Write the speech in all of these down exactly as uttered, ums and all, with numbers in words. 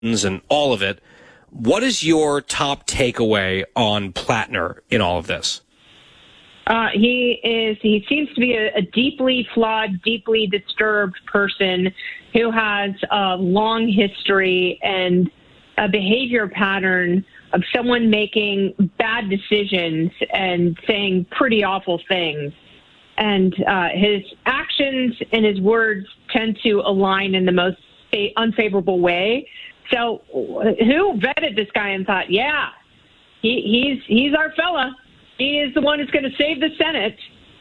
and all of it. What is your top takeaway on Plattner in all of this? Uh, he is. He seems to be a, a deeply flawed, deeply disturbed person who has a long history and a behavior pattern of someone making bad decisions and saying pretty awful things. And uh, his actions and his words tend to align in the most unfavorable way. So who vetted this guy and thought, yeah, he, he's he's our fella. He is the one who's going to save the Senate.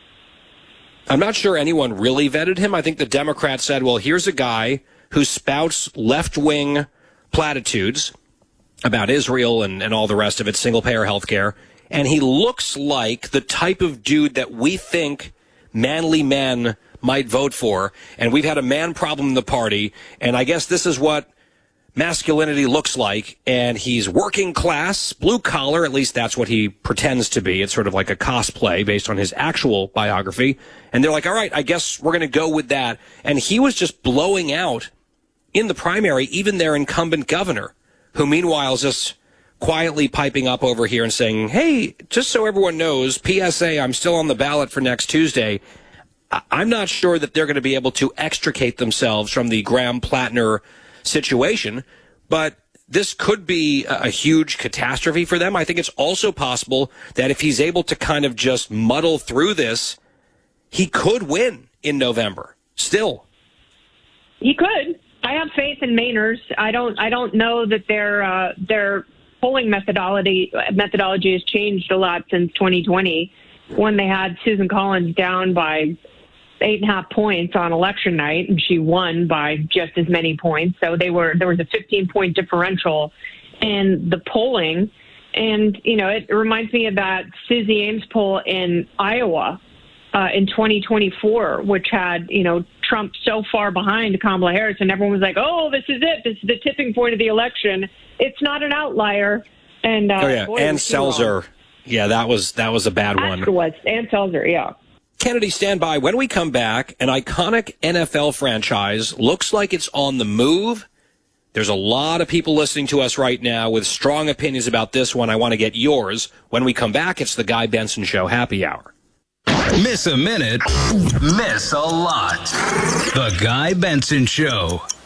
I'm not sure anyone really vetted him. I think the Democrats said, well, here's a guy who spouts left-wing platitudes about Israel and, and all the rest of it, single-payer health care, and he looks like the type of dude that we think manly men might vote for, and we've had a man problem in the party, and I guess this is what masculinity looks like, and he's working class, blue collar, at least that's what he pretends to be. It's sort of like a cosplay based on his actual biography, and they're like, all right, I guess we're going to go with that, and he was just blowing out in the primary even their incumbent governor, who meanwhile is just quietly piping up over here and saying, hey, just so everyone knows, P S A, I'm still on the ballot for next Tuesday. I'm not sure that they're going to be able to extricate themselves from the Graham Plattner situation, but this could be a huge catastrophe for them. I think it's also possible that if he's able to kind of just muddle through this, he could win in November. Still. He could. I have faith in Mainers. I don't I don't know that their uh, their polling methodology methodology has changed a lot since twenty twenty, when they had Susan Collins down by eight and a half points on election night, and she won by just as many points. So they were there was a fifteen point differential in the polling. And, you know, it reminds me of that Susie Ames poll in Iowa uh, in twenty twenty-four, which had, you know, Trump so far behind Kamala Harris, and everyone was like, oh, this is it. This is the tipping point of the election. It's not an outlier. And uh, oh, yeah, boy, Ann Selzer. Yeah, that was, that was a bad That's one. It was. Ann Selzer, yeah. Kennedy, stand by. When we come back, an iconic N F L franchise looks like it's on the move. There's a lot of people listening to us right now with strong opinions about this one. I want to get yours. When we come back, it's the Guy Benson Show Happy Hour. Miss a minute, miss a lot. The Guy Benson Show.